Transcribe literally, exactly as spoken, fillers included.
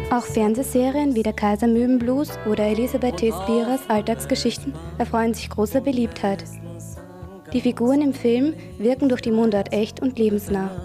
Auch Fernsehserien wie der Kaisermühlenblues oder Elisabeth T. Spieras Alltagsgeschichten erfreuen sich großer Beliebtheit. Die Figuren im Film wirken durch die Mundart echt und lebensnah.